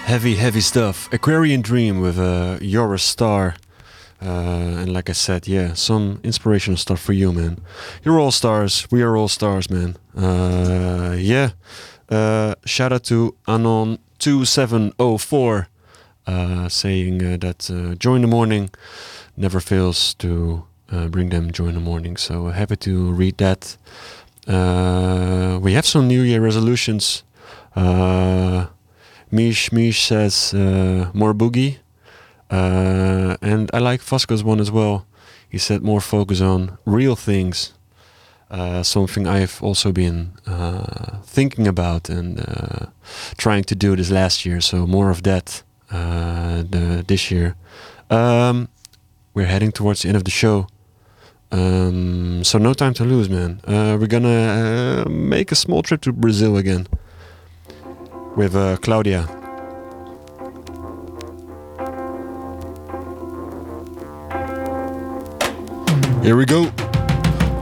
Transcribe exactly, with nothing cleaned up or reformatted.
Heavy, heavy stuff. Aquarian Dream with uh, You're a Star. Uh, and like I said, yeah, some inspirational stuff for you, man. You're all stars. We are all stars, man. Uh, yeah. Uh, shout out to Anon two seven oh four uh, saying uh, that uh, Joy in the Morning never fails to uh, bring them joy in the morning. So uh, happy to read that. Uh, we have some New Year resolutions. Uh, Mish Mish says uh, more boogie. Uh, and I like Vasco's one as well. He said more focus on real things. Uh, something I've also been uh, thinking about and uh, trying to do this last year. So more of that uh, the, this year. Um, we're heading towards the end of the show. Um, so no time to lose, man. Uh, we're gonna uh, make a small trip to Brazil again with uh, Claudia. Here we go.